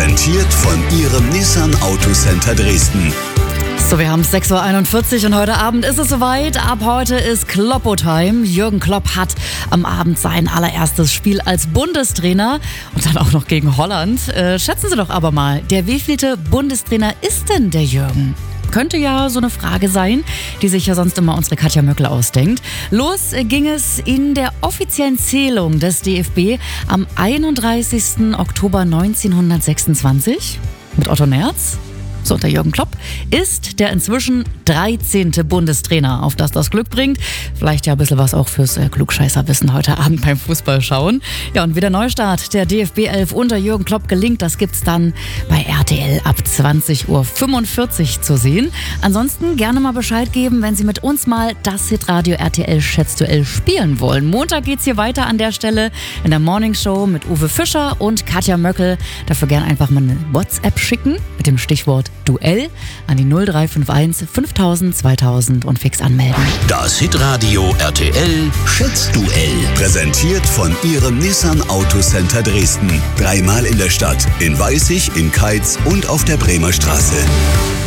Präsentiert von Ihrem Nissan Autocenter Dresden. So, wir haben 6:41 Uhr und heute Abend ist es soweit. Ab heute ist Kloppo-Time. Jürgen Klopp hat am Abend sein allererstes Spiel als Bundestrainer und dann auch noch gegen Holland. Schätzen Sie doch aber mal, der wievielte Bundestrainer ist denn der Jürgen? Könnte ja so eine Frage sein, die sich ja sonst immer unsere Katja Möckel ausdenkt. Los ging es in der offiziellen Zählung des DFB am 31. Oktober 1926 mit Otto Nerz. So, der Jürgen Klopp ist der inzwischen 13. Bundestrainer, auf das Glück bringt. Vielleicht ja ein bisschen was auch fürs Klugscheißerwissen heute Abend beim Fußball schauen. Ja, und wie der Neustart der DFB 11 unter Jürgen Klopp gelingt, das gibt's dann bei RTL ab 20:45 Uhr zu sehen. Ansonsten gerne mal Bescheid geben, wenn Sie mit uns mal das Hitradio RTL Schätzduell spielen wollen. Montag geht's hier weiter an der Stelle in der Morning Show mit Uwe Fischer und Katja Möckel. Dafür gerne einfach mal eine WhatsApp schicken mit dem Stichwort Duell an die 0351 5000 2000 und fix anmelden. Das Hitradio RTL Schätzduell. Präsentiert von Ihrem Nissan Autocenter Dresden. 3-mal in der Stadt, in Weißig, in Keitz und auf der Bremer Straße.